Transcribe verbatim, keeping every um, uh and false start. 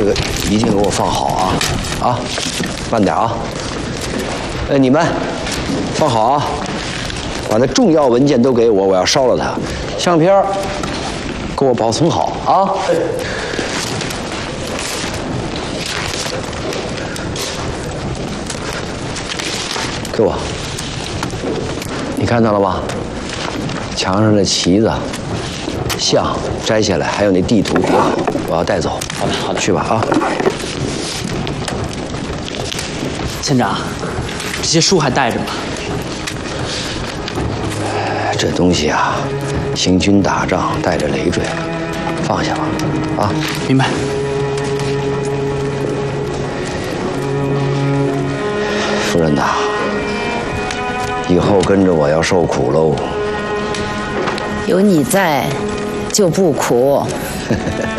这个一定给我放好啊！啊，慢点啊！呃，你们放好啊！把那重要文件都给我，我要烧了它。相片给我保存好啊！给我，你看到了吗？墙上的旗子、像摘下来，还有那地图别好，我要带走。 好的，好的， 去吧啊！ 县长，这些书还带着吗？ 这东西啊，行军打仗带着累赘，放下吧，啊！ 明白。 夫人呐，以后跟着我要受苦喽。 有你在，就不苦。